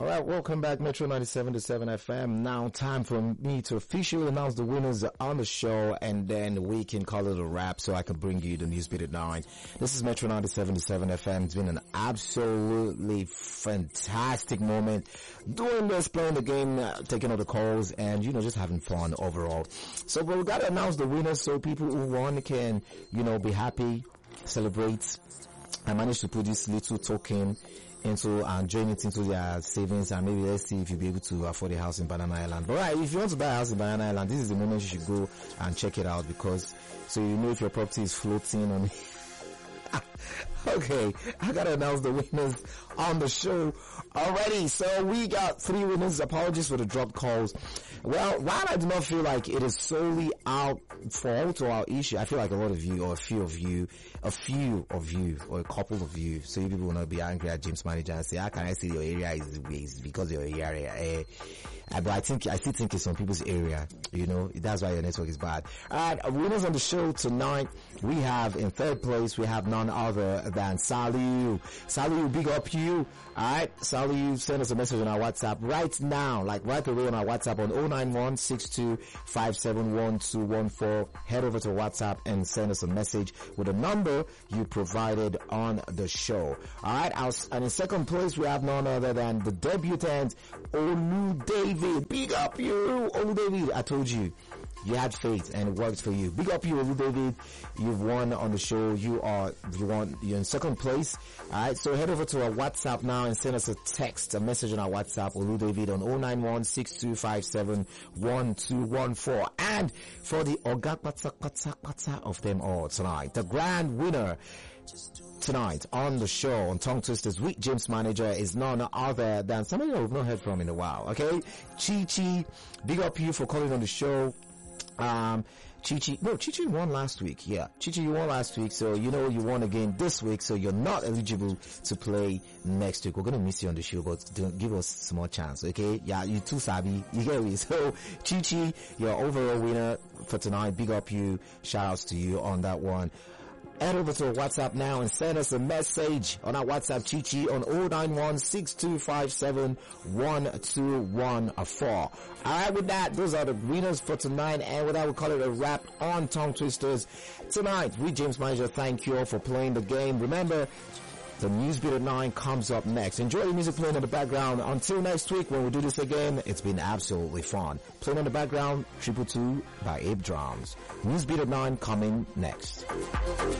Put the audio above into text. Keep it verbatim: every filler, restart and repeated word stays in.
All right, welcome back, Metro ninety-seven point seven F M. Now time for me to officially announce the winners on the show, and then we can call it a wrap so I can bring you the news beat at nine. This is Metro ninety-seven point seven F M. It's been an absolutely fantastic moment doing this, playing the game, uh, taking all the calls, and, you know, just having fun overall. So, but we got to announce the winners so people who won can, you know, be happy, celebrate. I managed to put this little token into and join it into their savings, and maybe let's see if you'll be able to afford a house in Banana Island. But right, if you want to buy a house in Banana Island, this is the moment you should go and check it out, because so you know if your property is floating on Okay, I gotta announce the winners on the show already. So we got three winners. Apologies for the dropped calls. Well, while I do not feel like it is solely our fault or our issue, I feel like a lot of you, or a few of you, a few of you, or a couple of you, so you people will not be angry at James Manager and say, how can I say your area is, is because your area? Eh, but I think, I still think it's on people's area, you know, that's why your network is bad. Alright, winners on the show tonight, we have in third place, we have none other than Saliu. Saliu, big up you. Alright, Saliu, send us a message on our WhatsApp right now, like right away on our WhatsApp on oh nine one, six two five seven, one two one four. Head over to WhatsApp and send us a message with a number you provided on the show. Alright, and in second place, we have none other than the debutant, Olu David. Big up you, Olu David. I told you, you had faith and it worked for you. Big up you, Olu David. You've won on the show. You are, you won, you're in second place. Alright, so head over to our WhatsApp now and send us a text, a message on our WhatsApp, Olu David, on oh nine one, six two five seven, one two one four. And for the Oga Pata Pata Pata of them all tonight, the grand winner tonight on the show on Tongue Twisters with James Manager is none other than somebody we've not heard from in a while. Okay, Chi Chi, big up you for calling on the show. Um, Chi Chi, no, Chi Chi won last week. Yeah, Chi Chi, you won last week, so you know you won again this week, so you're not eligible to play next week. We're gonna miss you on the show, but don't give us some more chance, okay? Yeah, you too savvy, you get me. So, Chi Chi, your overall winner for tonight. Big up you, shout outs to you on that one. Head over to our WhatsApp now and send us a message on our WhatsApp, Chi Chi, on oh nine one, six two five seven, one two one four. Alright, with that, those are the winners for tonight, and with that, we'll call it a wrap on Tongue Twisters tonight. We, James Manager, thank you all for playing the game. Remember, the news beat at nine comes up next. Enjoy the music playing in the background. Until next week when we do this again, it's been absolutely fun. Playing in the background, Triple Two by Ape Drums. News beat at nine coming next.